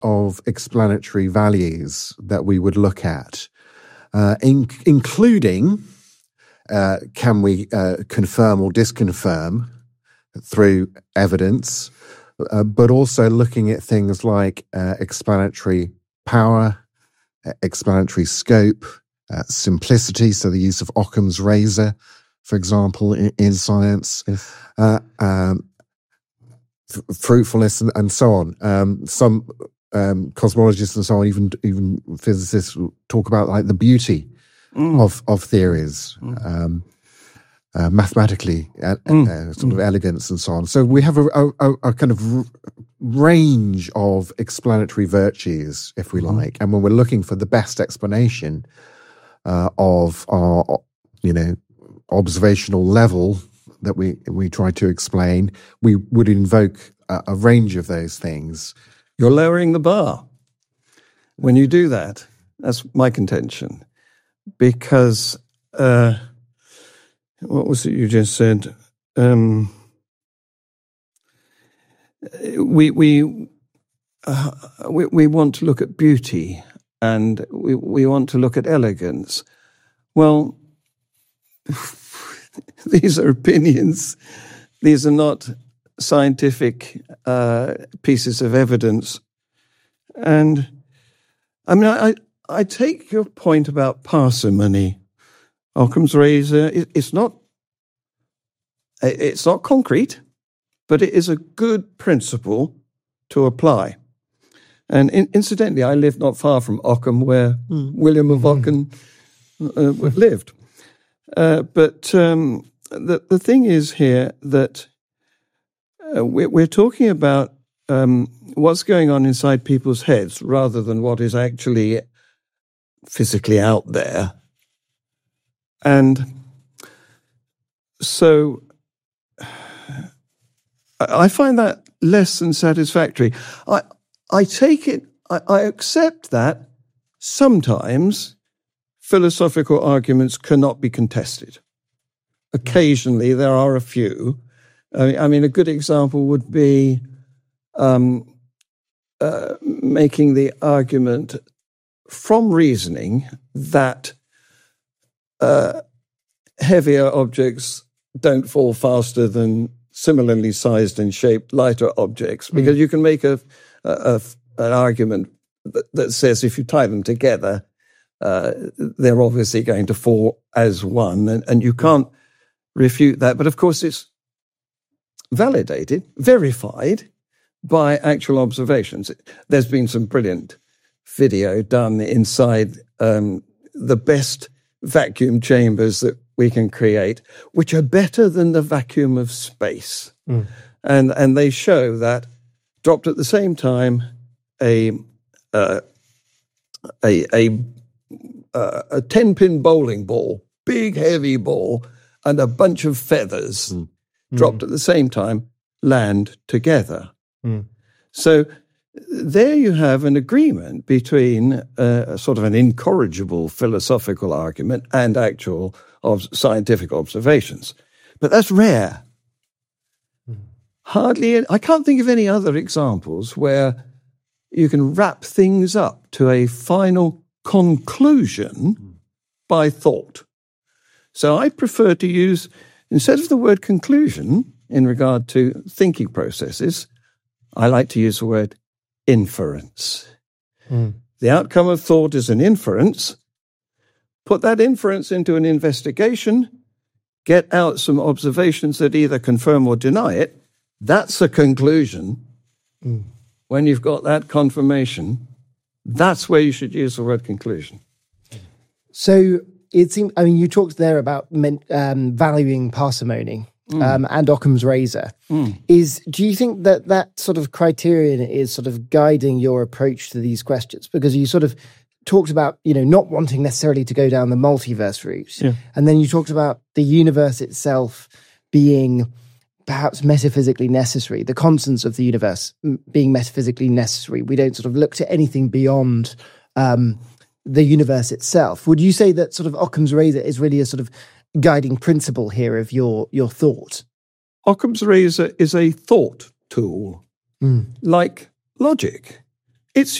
of explanatory values that we would look at, including can we confirm or disconfirm through evidence, but also looking at things like explanatory power, explanatory scope, simplicity, so the use of Occam's razor, for example, in science, yes. Fruitfulness, and so on. Some cosmologists and so on, even physicists, talk about like the beauty of theories, mathematically, sort of elegance and so on. So we have a kind of range of explanatory virtues, if we like, and when we're looking for the best explanation of our, observational level that we try to explain, we would invoke a range of those things. You're lowering the bar when you do that. That's my contention. Because, what was it you just said? We want to look at beauty, and we want to look at elegance. Well, these are opinions. These are not scientific pieces of evidence. And I mean, I take your point about parsimony. Occam's razor, it's not concrete, but it is a good principle to apply. And incidentally, I live not far from Occam, where William of Ockham lived. But the thing is here that we're talking about what's going on inside people's heads rather than what is actually physically out there. And so I find that less than satisfactory. I take it, I accept that sometimes philosophical arguments cannot be contested. Occasionally there are a few. I mean, a good example would be making the argument from reasoning that heavier objects don't fall faster than similarly sized and shaped lighter objects, because you can make an argument that says if you tie them together, they're obviously going to fall as one, and you can't refute that. But of course, it's validated, verified by actual observations. There's been some brilliant video done inside the best vacuum chambers that we can create, which are better than the vacuum of space. And they show that dropped at the same time a 10-pin bowling ball, big heavy ball, and a bunch of feathers dropped at the same time land together. So there you have an agreement between sort of an incorrigible philosophical argument and actual scientific observations. But that's rare. I can't think of any other examples where you can wrap things up to a final conclusion by thought. So I prefer to use, instead of the word conclusion in regard to thinking processes, I like to use the word inference. The outcome of thought is an inference. Put that inference into an investigation, get out some observations that either confirm or deny it. That's a conclusion. When you've got that confirmation, that's where you should use the word conclusion. So it seems, I mean, you talked there about valuing parsimony and Occam's razor. Do you think that sort of criterion is sort of guiding your approach to these questions? Because you sort of talked about, not wanting necessarily to go down the multiverse route. And then you talked about the universe itself being perhaps metaphysically necessary, the constants of the universe being metaphysically necessary. We don't sort of look to anything beyond the universe itself. Would you say that sort of Occam's razor is really a sort of guiding principle here of your thought? Occam's razor is a thought tool, like logic. It's